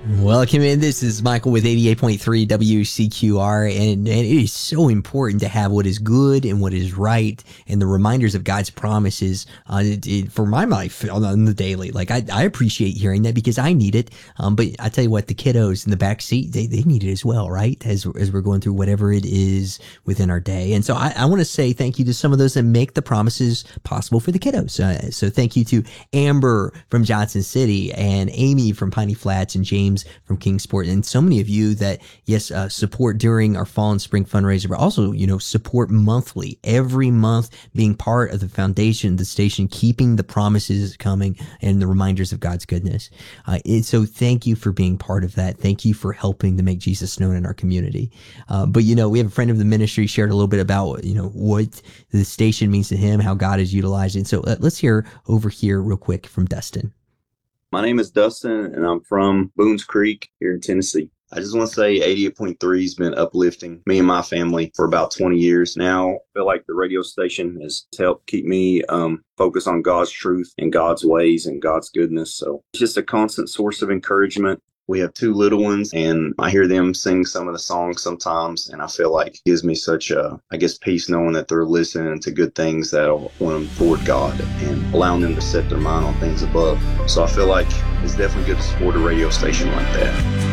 Welcome in. This is Michael with 88.3 WCQR, and it is so important to have what is good and what is right and the reminders of God's promises for my life on the daily. Like, I appreciate hearing that because I need it. But I tell you what, the kiddos in the back seat, they need it as well, right? As we're going through whatever it is within our day. And so I want to say thank you to some of those that make the promises possible for the kiddos. So thank you to Amber from Johnson City and Amy from Piney Flats and James from Kingsport, and so many of you that, yes, support during our fall and spring fundraiser, but also, support monthly, every month, being part of the foundation, the station, keeping the promises coming and the reminders of God's goodness. And so thank you for being part of that. Thank you for helping to make Jesus known in our community. But, we have a friend of the ministry shared a little bit about, what the station means to him, how God is utilizing. So let's hear over here real quick from Dustin. My name is Dustin, and I'm from Boones Creek here in Tennessee. I just want to say 88.3 has been uplifting me and my family for about 20 years now. I feel like the radio station has helped keep me focused on God's truth and God's ways and God's goodness. So it's just a constant source of encouragement. We have two little ones, and I hear them sing some of the songs sometimes, and I feel like it gives me such peace knowing that they're listening to good things that'll point them toward God and allowing them to set their mind on things above. So I feel like it's definitely good to support a radio station like that.